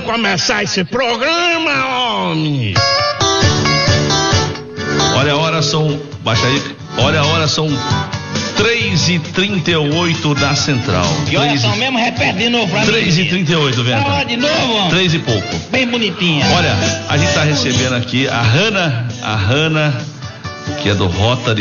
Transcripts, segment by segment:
começar esse programa, homem. Olha a hora, são... Baixa aí. Olha a hora, são 3h38 da Central. Que horas são mesmo? Repete de novo pra mim. 3h38, Venta. Fala de novo, homem. 3 e pouco. Bem bonitinha. Olha, a gente tá recebendo aqui a Hanna, que é do Rotary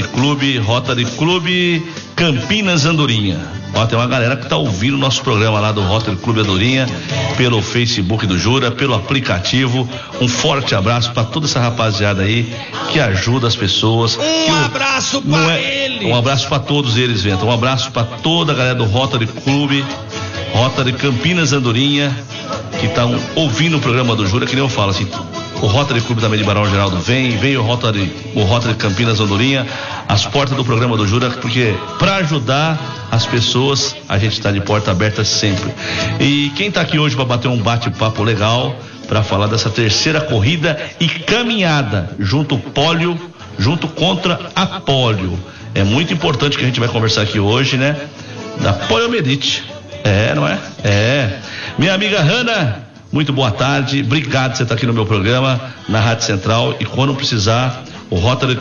Clube Campinas Andorinha. Ó, tem uma galera que tá ouvindo o nosso programa lá do Rotary Clube Andorinha, pelo Facebook do Jura, pelo aplicativo. Um forte abraço para toda essa rapaziada aí que ajuda as pessoas. Abraço para eles. Um abraço para todos eles, Venta. Um abraço para toda a galera do Rotary Clube, Rotary Campinas Andorinha, que estão ouvindo o programa do Jura, que nem eu falo assim. O Rotary Clube também de Barão Geraldo vem o Rotary Campinas Andorinha, as portas do programa do Jura, porque para ajudar as pessoas, a gente está de porta aberta sempre. E quem está aqui hoje para bater um bate-papo legal, para falar dessa terceira corrida e caminhada junto contra a polio. É muito importante que a gente vai conversar aqui hoje, né? Da poliomielite. Não é? Minha amiga Hanna, muito boa tarde, obrigado por você estar aqui no meu programa, na Rádio Central, e quando precisar, o Rotary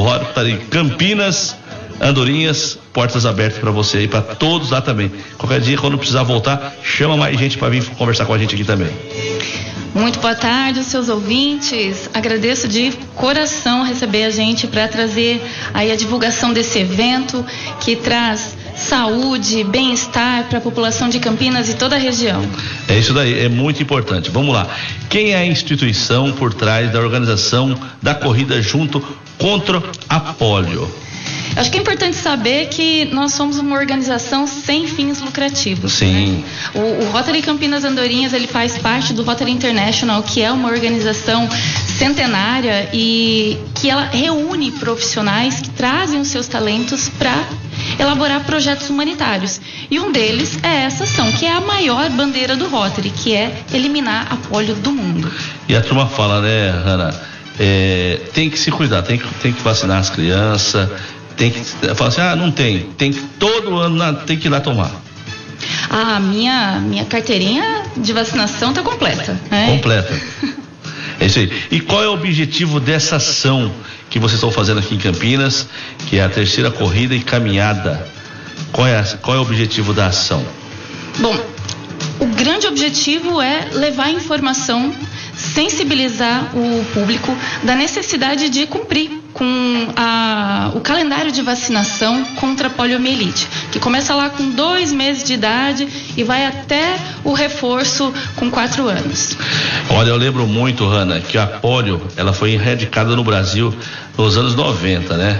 Campinas Andorinhas, portas abertas para você e para todos lá também. Qualquer dia, quando precisar voltar, chama mais gente para vir conversar com a gente aqui também. Muito boa tarde, seus ouvintes. Agradeço de coração receber a gente para trazer aí a divulgação desse evento que traz saúde, bem-estar para a população de Campinas e toda a região. É isso daí, é muito importante. Vamos lá. Quem é a instituição por trás da organização da corrida junto contra a polio? Acho que é importante saber que nós somos uma organização sem fins lucrativos. Sim. Né? O Rotary Campinas Andorinhas, ele faz parte do Rotary International, que é uma organização centenária e que ela reúne profissionais que trazem os seus talentos para elaborar projetos humanitários. E um deles é essa ação, que é a maior bandeira do Rotary, que é eliminar a polio do mundo. E a turma fala, né, Hanna, tem que se cuidar, tem que vacinar as crianças, tem que falar assim, não tem todo ano, tem que ir lá tomar. A minha carteirinha de vacinação está completa. Né? Completa. É isso aí. E qual é o objetivo dessa ação que vocês estão fazendo aqui em Campinas, que é a terceira corrida e caminhada? Qual é o objetivo da ação? Bom, o grande objetivo é levar informação, sensibilizar o público da necessidade de cumprir com o calendário de vacinação contra a poliomielite, que começa lá com 2 meses de idade e vai até o reforço com 4 anos. Olha, eu lembro muito, Hanna, que a polio, ela foi erradicada no Brasil nos anos 90, né?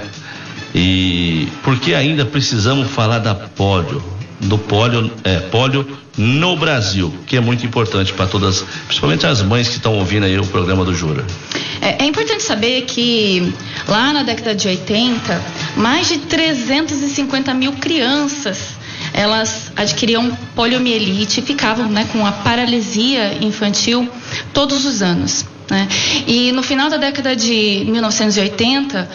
E por que ainda precisamos falar da polio? Do polio no Brasil, que é muito importante para todas, principalmente as mães que estão ouvindo aí o programa do Jura. É importante saber que lá na década de 80, mais de 350 mil crianças, elas adquiriam poliomielite e ficavam, né, com a paralisia infantil todos os anos. Né? E no final da década de 1980,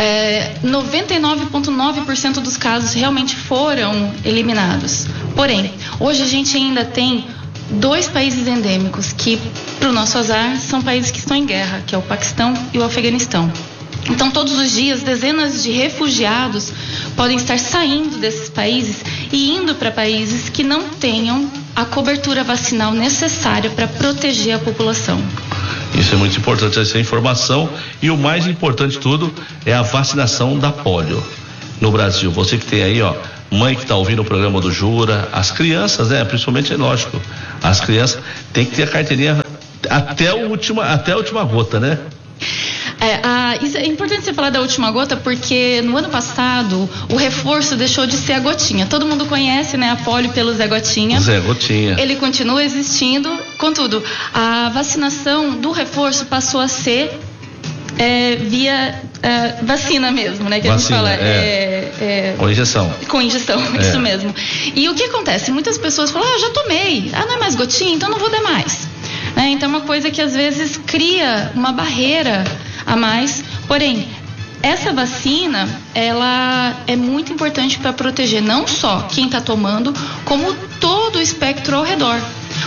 99,9% dos casos realmente foram eliminados. Porém, hoje a gente ainda tem 2 países endêmicos que, para o nosso azar, são países que estão em guerra, que é o Paquistão e o Afeganistão. Então, todos os dias, dezenas de refugiados podem estar saindo desses países e indo para países que não tenham a cobertura vacinal necessária para proteger a população. Isso é muito importante, essa informação, e o mais importante de tudo é a vacinação da polio no Brasil. Você que tem aí, mãe que está ouvindo o programa do Jura, as crianças, né? Principalmente, é lógico, as crianças têm que ter a carteirinha até a última gota, né? Isso é importante você falar da última gota, porque no ano passado o reforço deixou de ser a gotinha. Todo mundo conhece, né, a polio pelo Zé Gotinha. Zé Gotinha. Ele continua existindo, contudo, a vacinação do reforço passou a ser via vacina mesmo, né, que vacina, a gente fala. Com injeção. Com injeção, isso mesmo. E o que acontece? Muitas pessoas falam, já tomei, não é mais gotinha, então não vou dar mais. Então é uma coisa que às vezes cria uma barreira a mais, porém, essa vacina, ela é muito importante para proteger não só quem está tomando, como todo o espectro ao redor.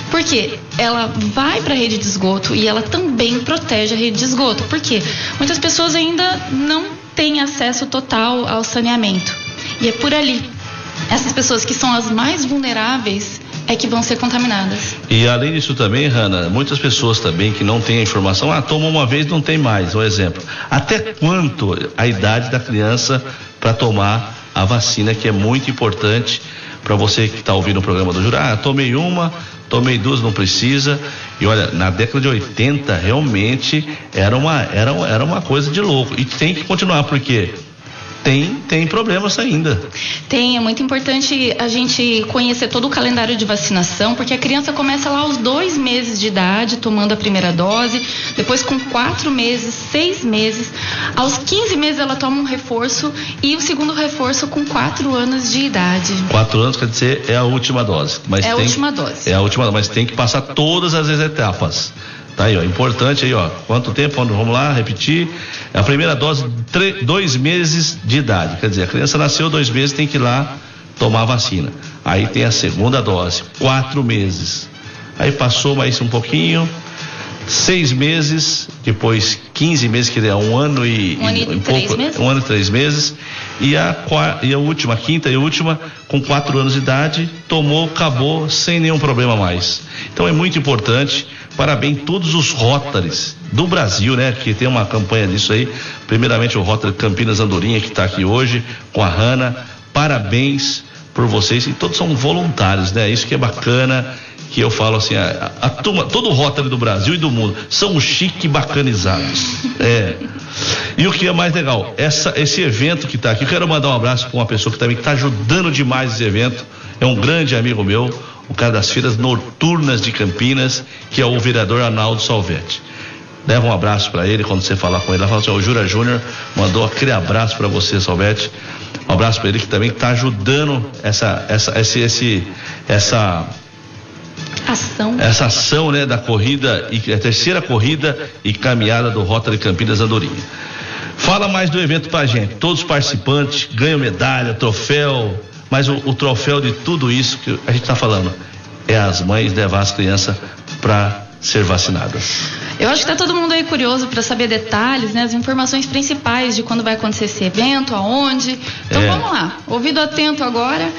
Porque ela vai para a rede de esgoto e ela também protege a rede de esgoto. Porque muitas pessoas ainda não têm acesso total ao saneamento. E é por ali. Essas pessoas que são as mais vulneráveis é que vão ser contaminadas. E além disso também, Hanna, muitas pessoas também que não têm a informação, tomam uma vez, não tem mais, um exemplo. Até quanto a idade da criança para tomar a vacina, que é muito importante para você que está ouvindo o programa do Jura? Tomei uma, tomei duas, não precisa. E olha, na década de 80 realmente era uma coisa de louco. E tem que continuar, porque tem problemas ainda. É muito importante a gente conhecer todo o calendário de vacinação, porque a criança começa lá aos 2 meses de idade, tomando a primeira dose, depois com 4 meses, 6 meses, aos 15 meses ela toma um reforço e o segundo reforço com 4 anos de idade. 4 anos quer dizer é a última dose. Mas a última dose. É a última, mas tem que passar todas as etapas. Tá aí, ó, importante aí, ó, quanto tempo, vamos lá, repetir, a primeira dose, 2 meses de idade, quer dizer, a criança nasceu 2 meses, tem que ir lá tomar a vacina, aí tem a segunda dose, 4 meses, aí passou mais um pouquinho, 6 meses, depois 15 meses, que é 1 ano e 1 ano e 3 meses, e a última, a quinta e última, com 4 anos de idade, tomou, acabou, sem nenhum problema mais. Então é muito importante. Parabéns todos os Rotaries do Brasil, né? Que tem uma campanha disso aí. Primeiramente o Rotary Campinas Andorinha, que está aqui hoje com a Hanna. Parabéns por vocês, e todos são voluntários, né? Isso que é bacana, que eu falo assim, a turma, todo o Rotary do Brasil e do mundo são chique e bacanizados. E o que é mais legal, esse evento que está aqui, eu quero mandar um abraço para uma pessoa que também está ajudando demais esse evento, é um grande amigo meu, o cara das feiras noturnas de Campinas, que é o vereador Arnaldo Salvetti. Leva um abraço para ele quando você falar com ele. Ela fala assim, o Jura Júnior mandou aquele abraço para você, Salvetti. Um abraço para ele, que também está ajudando essa ação, né, da corrida, e a terceira corrida e caminhada do Rotary Campinas Andorinha. Fala mais do evento pra gente. Todos os participantes ganham medalha, troféu, mas o troféu de tudo isso que a gente está falando é as mães levar as crianças para ser vacinadas. Eu acho que está todo mundo aí curioso para saber detalhes, né? As informações principais de quando vai acontecer esse evento, aonde. Então vamos lá, ouvido atento agora.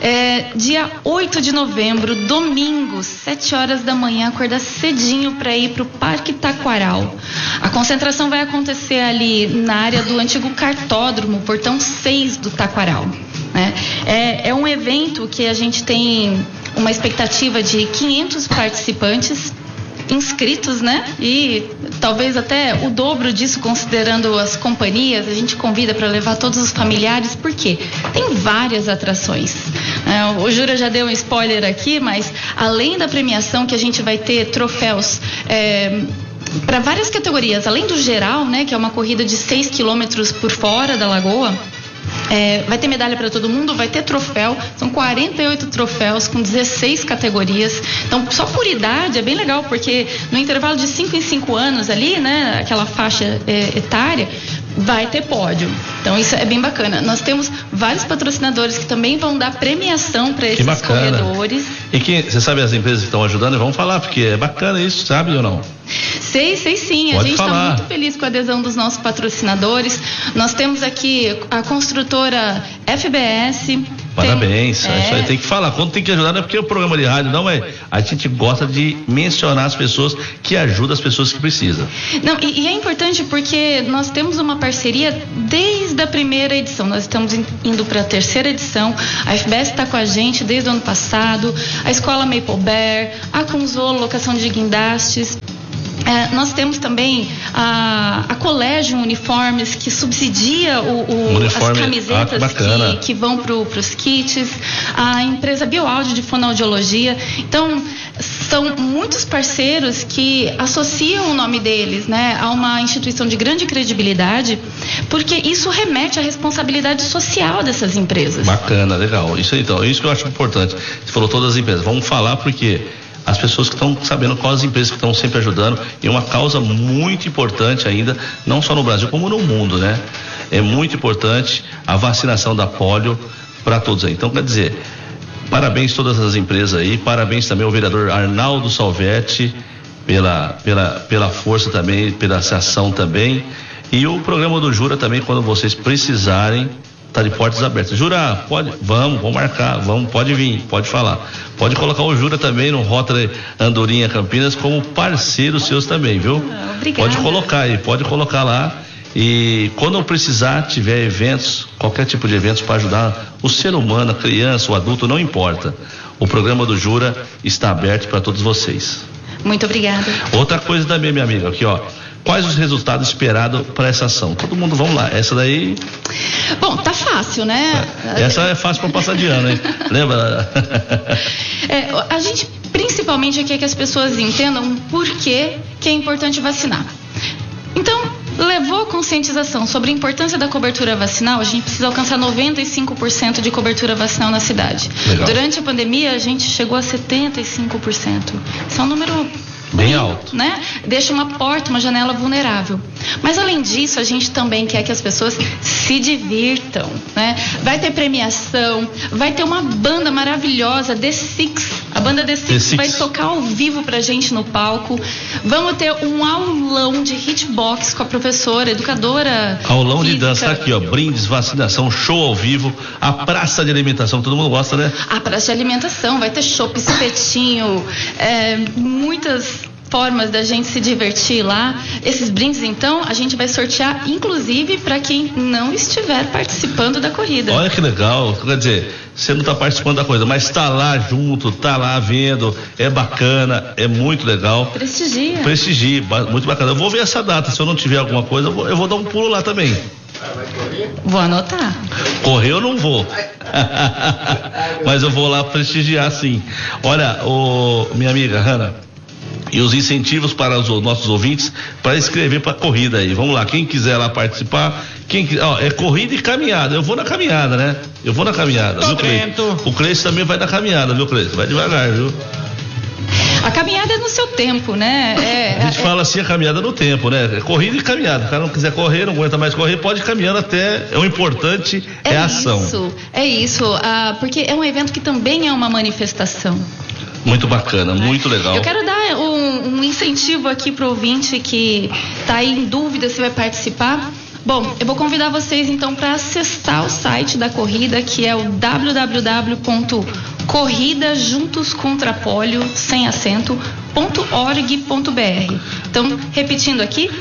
Dia 8 de novembro, domingo, 7 horas da manhã, acordar cedinho para ir para o Parque Taquaral. A concentração vai acontecer ali na área do antigo cartódromo, portão 6 do Taquaral. Né? É um evento que a gente tem uma expectativa de 500 participantes inscritos, né? E talvez até o dobro disso, considerando as companhias. A gente convida para levar todos os familiares, porque tem várias atrações. O Jura já deu um spoiler aqui, mas além da premiação, que a gente vai ter troféus para várias categorias, além do geral, né? Que é uma corrida de 6 quilômetros por fora da lagoa. Vai ter medalha para todo mundo, vai ter troféu, são 48 troféus com 16 categorias. Então, só por idade é bem legal, porque no intervalo de 5 em 5 anos ali, né, aquela faixa etária, vai ter pódio. Então, isso é bem bacana. Nós temos vários patrocinadores que também vão dar premiação para esses corredores. E você sabe as empresas que estão ajudando? Vamos falar, porque é bacana isso, sabe ou não? Sei sim. A gente está muito feliz com a adesão dos nossos patrocinadores. Nós temos aqui a construtora FBS. Parabéns, isso aí tem que falar. Quando tem que ajudar, não é porque o programa de rádio, não é. A gente gosta de mencionar as pessoas que ajudam as pessoas que precisam. Não, e é importante porque nós temos uma parceria desde a primeira edição. Nós estamos indo para a terceira edição. A FBS está com a gente desde o ano passado. A Escola Maple Bear, a Conzolo, locação de guindastes. Nós temos também a Colégio Uniformes, que subsidia as camisetas que vão para os kits, a empresa Bioaudio de fonoaudiologia. Então, são muitos parceiros que associam o nome deles, né, a uma instituição de grande credibilidade, porque isso remete à responsabilidade social dessas empresas. Bacana, legal. Isso que eu acho importante. Você falou todas as empresas. Vamos falar porque as pessoas que estão sabendo quais as empresas que estão sempre ajudando, e uma causa muito importante ainda, não só no Brasil como no mundo, né? É muito importante a vacinação da polio para todos aí. Então, quer dizer, Parabéns a todas as empresas aí, parabéns também ao vereador Arnaldo Salvetti pela força também, pela ação também, e o programa do Jura também, quando vocês precisarem, tá de portas abertas. Jura, vamos marcar, pode vir, pode falar, pode colocar o Jura também no Rotary Andorinha Campinas como parceiro seus também, viu? Obrigada. Pode colocar lá. E quando precisar, tiver eventos, qualquer tipo de eventos para ajudar o ser humano, a criança, o adulto, não importa. O programa do Jura está aberto para todos vocês. Muito obrigada. Outra coisa também, minha amiga, aqui ó, quais os resultados esperados para essa ação? Todo mundo, vamos lá, essa daí... Bom, tá fácil, né? Essa é fácil para passar de ano, hein? Lembra? A gente, principalmente aqui, é que as pessoas entendam por que é importante vacinar. Então, levou a conscientização sobre a importância da cobertura vacinal, a gente precisa alcançar 95% de cobertura vacinal na cidade. Legal. Durante a pandemia, a gente chegou a 75%. Isso é um número bem alto, né? Deixa uma porta, uma janela vulnerável. Mas além disso, a gente também quer que as pessoas se divirtam, né? Vai ter premiação, vai ter uma banda maravilhosa, The Six. A banda The Six vai tocar ao vivo pra gente no palco. Vamos ter um aulão de hitbox com a professora, educadora. Aulão física. de dança, tá aqui ó, brindes, vacinação, show ao vivo, a praça de alimentação, todo mundo gosta, né? A praça de alimentação, vai ter chopp, espetinho, muitas formas da gente se divertir lá. Esses brindes, então, a gente vai sortear, inclusive, para quem não estiver participando da corrida. Olha que legal, quer dizer, você não está participando da coisa, mas está lá junto, está lá vendo, é bacana, é muito legal. Prestigia, muito bacana. Eu vou ver essa data, se eu não tiver alguma coisa, eu vou dar um pulo lá também. Vou anotar. Correr eu não vou. Mas eu vou lá prestigiar sim. Olha, minha amiga Hanna, e os incentivos para os nossos ouvintes para escrever para a corrida aí. Vamos lá, quem quiser lá participar, é corrida e caminhada. Eu vou na caminhada, né? Viu, Cleiton? O Cleiton também vai na caminhada, viu, Cleiton? Vai devagar, viu? A caminhada é no seu tempo, né? A gente fala assim, a caminhada no tempo, né? Corrida e caminhada. O cara não quiser correr, não aguenta mais correr, pode ir caminhando até. O importante é a ação. É isso. Porque é um evento que também é uma manifestação. Muito bacana, muito legal. Eu quero dar um incentivo aqui para o ouvinte que está aí em dúvida se vai participar. Bom, eu vou convidar vocês então para acessar o site da corrida, que é o www.corridajuntoscontrapolio, sem acento.org.br. Então, repetindo aqui.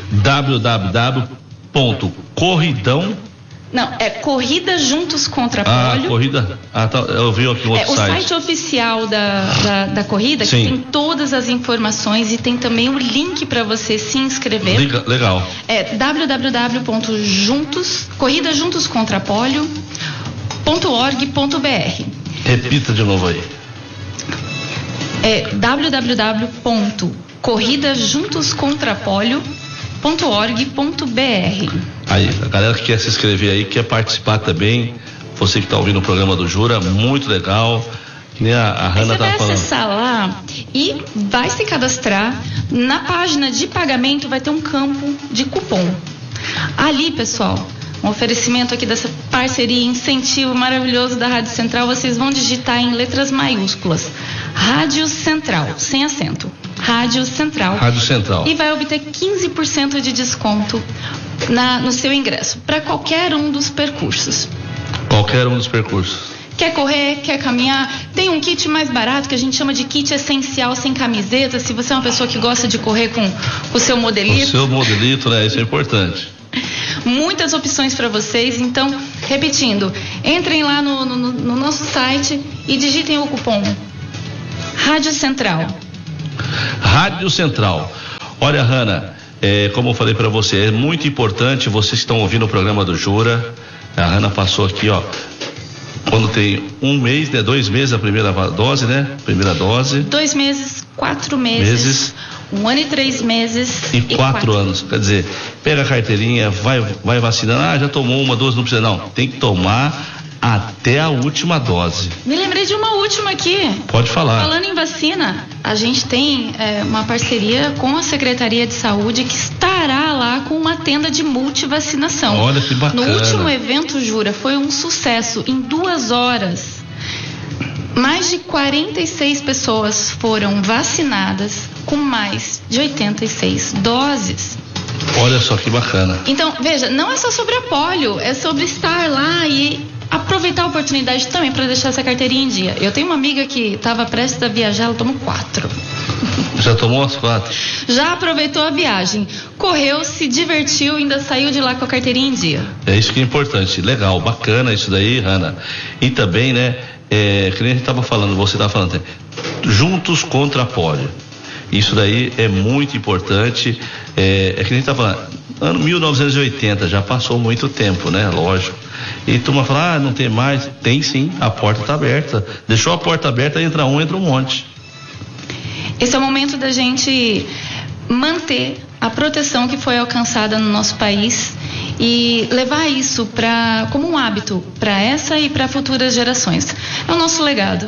www.corridão. Não, é Corrida Juntos Contra Pólio. Corrida. Tá, eu vi aqui um outro site. O site oficial da corrida, que tem todas as informações e tem também o link para você se inscrever. Legal. É www.corridajuntoscontrapolio.org.br. Repita de novo aí. É www.corridajuntoscontrapolio.org.br. Aí, a galera que quer se inscrever aí, quer participar também, você que está ouvindo o programa do Jura, muito legal, que nem a Hanna tá falando. Você vai acessar lá e vai se cadastrar. Na página de pagamento vai ter um campo de cupom. Ali, pessoal, um oferecimento aqui dessa parceria, incentivo maravilhoso da Rádio Central, vocês vão digitar em letras maiúsculas, Rádio Central, sem acento. Rádio Central. E vai obter 15% de desconto no seu ingresso, para qualquer um dos percursos. Quer correr, quer caminhar, tem um kit mais barato que a gente chama de kit essencial sem camiseta, se você é uma pessoa que gosta de correr com o seu modelito. O seu modelito, né? Isso é importante. Muitas opções para vocês, então, repetindo, entrem lá no nosso site e digitem o cupom Rádio Central. Olha, Hanna, como eu falei para você, é muito importante, vocês que estão ouvindo o programa do Jura, a Hanna passou aqui, ó, quando tem 1 mês, né, 2 meses a primeira dose, né? 2 meses, 4 meses. 1 ano e 3 meses. E 4 anos. Quer dizer, pega a carteirinha, vai vacinando. Já tomou 1 dose, não precisa não. Tem que tomar até a última dose. Me lembrei de uma última aqui. Pode falar. Falando em vacina, a gente tem uma parceria com a Secretaria de Saúde que estará lá com uma tenda de multivacinação. Olha que bacana. No último evento, Jura, foi um sucesso. Em 2 horas, mais de 46 pessoas foram vacinadas com mais de 86 doses. Olha só que bacana. Então, veja, não é só sobre a polio, é sobre estar lá e aproveitar a oportunidade também para deixar essa carteirinha em dia. Eu tenho uma amiga que estava prestes a viajar, ela tomou 4. Já tomou as 4? Já aproveitou a viagem, correu, se divertiu e ainda saiu de lá com a carteirinha em dia. É isso que é importante. Legal, bacana isso daí, Hanna. E também, né, que nem a gente estava falando, você estava falando, juntos contra a polio. Isso daí é muito importante. É que a gente está falando, ano 1980, já passou muito tempo, né? Lógico. E turma fala, não tem mais. Tem sim, a porta está aberta. Deixou a porta aberta, entra um monte. Esse é o momento da gente manter a proteção que foi alcançada no nosso país e levar isso como um hábito para essa e para futuras gerações. É o nosso legado.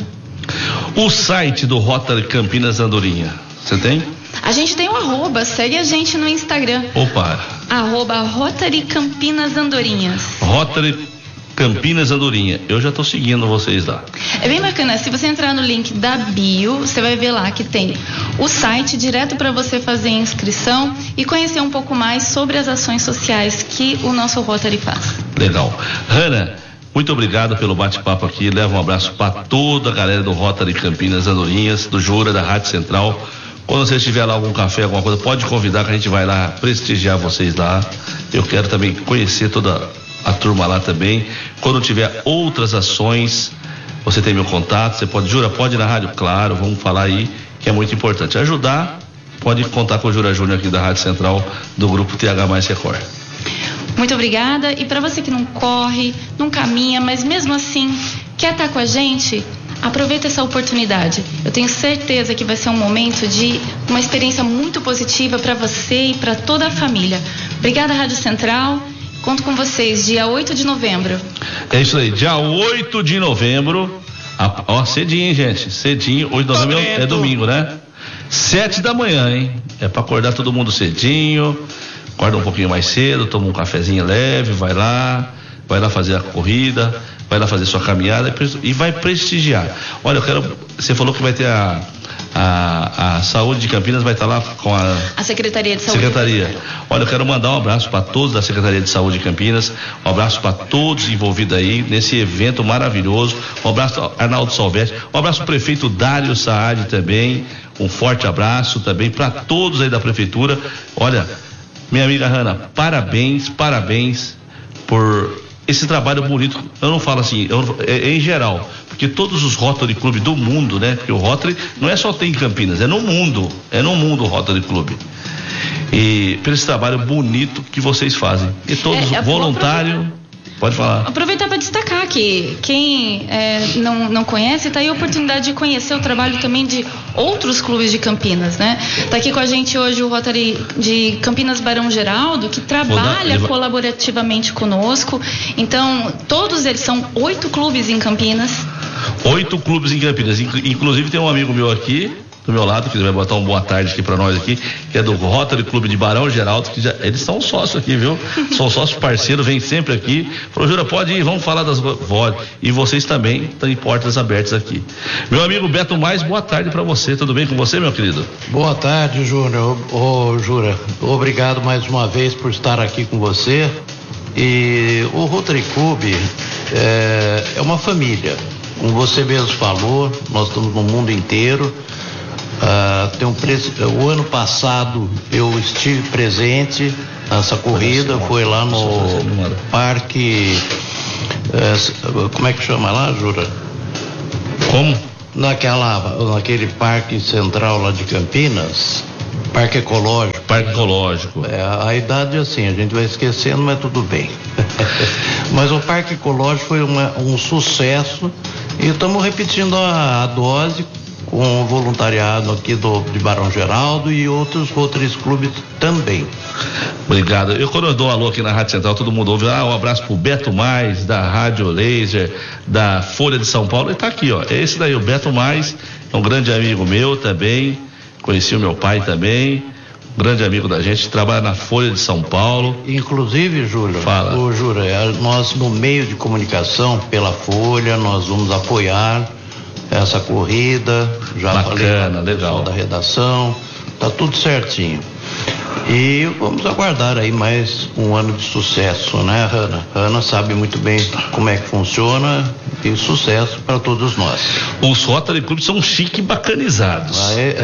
O site do Rotary Campinas Andorinha, você tem? A gente tem um @, segue a gente no Instagram. Opa! @Rotary Campinas Andorinhas. Rotary Campinas Andorinha. Eu já estou seguindo vocês lá. É bem bacana. Se você entrar no link da bio, você vai ver lá que tem o site direto para você fazer a inscrição e conhecer um pouco mais sobre as ações sociais que o nosso Rotary faz. Legal. Hanna, muito obrigado pelo bate-papo aqui. Leva um abraço para toda a galera do Rotary Campinas Andorinhas, do Jura, da Rádio Central. Quando você estiver lá, algum café, alguma coisa, pode convidar que a gente vai lá prestigiar vocês lá. Eu quero também conhecer toda a turma lá também. Quando tiver outras ações, você tem meu contato, você pode, Jura, pode ir na rádio, claro, vamos falar aí, que é muito importante. Ajudar, pode contar com o Jura Júnior aqui da Rádio Central, do grupo TH Mais Record. Muito obrigada. E para você que não corre, não caminha, mas mesmo assim quer estar com a gente, aproveita essa oportunidade. Eu tenho certeza que vai ser um momento de uma experiência muito positiva para você e para toda a família. Obrigada, Rádio Central. Conto com vocês, dia 8 de novembro. É isso aí, dia 8 de novembro. Cedinho, hein, gente? Cedinho, 8 de novembro é domingo, né? 7 da manhã, hein? É para acordar todo mundo cedinho. Acorda um pouquinho mais cedo, toma um cafezinho leve, vai lá fazer a corrida, vai lá fazer sua caminhada e vai prestigiar. Olha, você falou que vai ter a Saúde de Campinas, vai estar lá com a Secretaria de Saúde. Olha, eu quero mandar um abraço para todos da Secretaria de Saúde de Campinas, um abraço para todos envolvidos aí nesse evento maravilhoso, um abraço ao Arnaldo Salvetti, um abraço ao prefeito Dário Saad também, um forte abraço também para todos aí da prefeitura. Olha, minha amiga Hanna, parabéns por esse trabalho bonito. Eu não falo assim, em geral, porque todos os Rotary Club do mundo, né? Porque o Rotary não é só tem em Campinas, é no mundo o Rotary Club. E por esse trabalho bonito que vocês fazem. E todos voluntários. Pode falar. Aproveitar para destacar que quem não conhece, tá aí a oportunidade de conhecer o trabalho também de outros clubes de Campinas, né? Tá aqui com a gente hoje o Rotary de Campinas Barão Geraldo, que trabalha colaborativamente conosco. Então, todos eles são 8 clubes em Campinas. 8 clubes em Campinas. Inclusive tem um amigo meu aqui do meu lado, que vai botar uma boa tarde aqui pra nós aqui, que é do Rotary Clube de Barão Geraldo, que eles são sócios aqui, viu? São sócios parceiros, vem sempre aqui. Falou, Jura, pode ir, vamos falar das vozes. E vocês também têm portas abertas aqui. Meu amigo Beto Mais, boa tarde pra você, tudo bem com você, meu querido? Boa tarde, Júnior. Jura, obrigado mais uma vez por estar aqui com você. E o Rotary Clube é uma família, como você mesmo falou, nós estamos no mundo inteiro. O ano passado eu estive presente nessa corrida, foi lá no parque, como é que chama lá, Jura? Como? Naquele parque central lá de Campinas, parque ecológico. Parque ecológico. A idade é assim, a gente vai esquecendo, mas tudo bem. Mas o parque ecológico foi um sucesso e estamos repetindo a dose com o voluntariado aqui de Barão Geraldo e outros clubes também. Obrigado. Quando eu dou um alô aqui na Rádio Central, todo mundo ouve, um abraço pro Beto Mais, da Rádio Laser, da Folha de São Paulo, e tá aqui, ó, esse daí, o Beto Mais, é um grande amigo meu também, conheci o meu pai também, um grande amigo da gente, trabalha na Folha de São Paulo. Inclusive, Júlio, nós no meio de comunicação, pela Folha, nós vamos apoiar essa corrida, já bacana, falei legal, da redação, tá tudo certinho. E vamos aguardar aí mais um ano de sucesso, né, Hanna? Hanna sabe muito bem como é que funciona e sucesso para todos nós. Os Rotary Club são chique e bacanizados.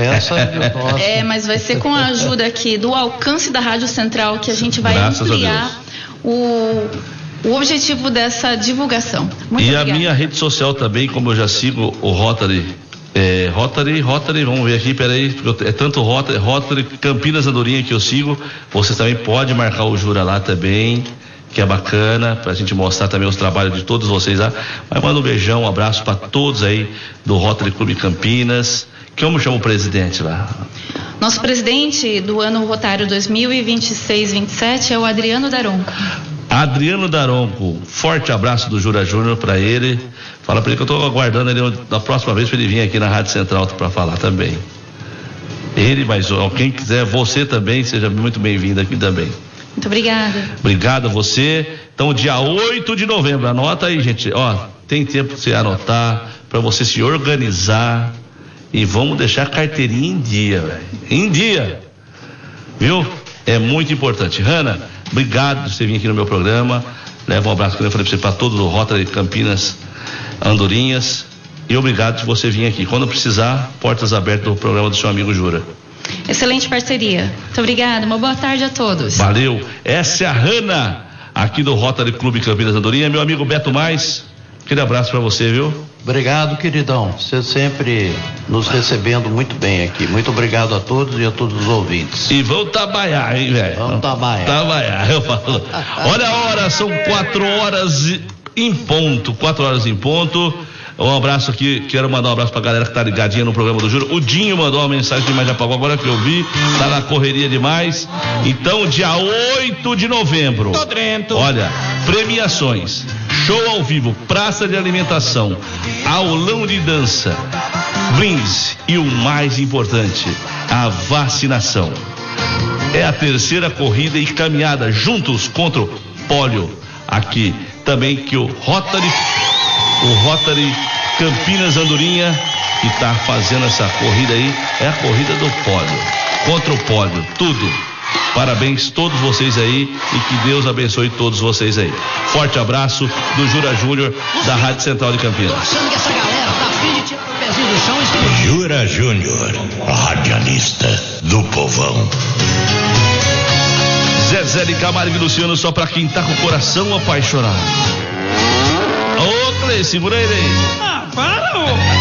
Mas vai ser com a ajuda aqui do alcance da Rádio Central que a gente vai ampliar o objetivo dessa divulgação. Muito obrigada. A minha rede social também, como eu já sigo o Rotary, vamos ver aqui, peraí, é tanto Rotary Campinas Andorinha que eu sigo, você também pode marcar o Jura lá também, que é bacana, pra gente mostrar também os trabalhos de todos vocês lá. Mas manda um beijão, um abraço para todos aí do Rotary Clube Campinas. Como chama o presidente lá? Nosso presidente do ano rotário 2026-27 é o Adriano Daronco. Adriano Daronco, forte abraço do Jura Júnior para ele. Fala para ele que eu estou aguardando ele da próxima vez para ele vir aqui na Rádio Central para falar também. Ele, mas quem quiser, você também, seja muito bem-vindo aqui também. Muito obrigada. Obrigado a você. Então, dia 8 de novembro, anota aí, gente. Tem tempo para você anotar, para você se organizar e vamos deixar a carteirinha em dia, velho. Em dia. Viu? É muito importante. Hanna, obrigado por você vir aqui no meu programa. Leva um abraço que eu falei para todos do Rotary Campinas Andorinhas. E obrigado por você vir aqui. Quando precisar, portas abertas do programa do seu amigo Jura. Excelente parceria. Muito obrigada. Uma boa tarde a todos. Valeu. Essa é a Hanna, aqui do Rotary Clube Campinas Andorinha. Meu amigo Beto Mais, aquele abraço para você, viu? Obrigado, queridão. Você sempre nos recebendo muito bem aqui. Muito obrigado a todos e a todos os ouvintes. E vamos trabalhar, hein, velho? Vamos trabalhar, eu falo. Olha a hora, são 4 horas em ponto. 4 horas em ponto. Um abraço aqui, quero mandar um abraço pra galera que tá ligadinha no programa do Júlio. O Dinho mandou uma mensagem, mas já pagou agora que eu vi, tá na correria demais. Então, dia 8 de novembro. Tô dentro. Olha, premiações, show ao vivo, praça de alimentação, aulão de dança, brindes e o mais importante, a vacinação. É a terceira corrida e caminhada juntos contra o pólio. Aqui também que o Rotary Campinas Andorinha, que está fazendo essa corrida aí, é a corrida do pólio, contra o pólio, tudo. Parabéns todos vocês aí e que Deus abençoe todos vocês aí. Forte abraço do Jura Júnior, da Rádio Central de Campinas. Achando que essa galera tá afim de tirar o pezinho do chão e Jura Júnior, radialista do povão. Zezé de Camargo e Luciano, só pra quem tá com o coração apaixonado. Ô, Clê, segura ele aí. para, ô.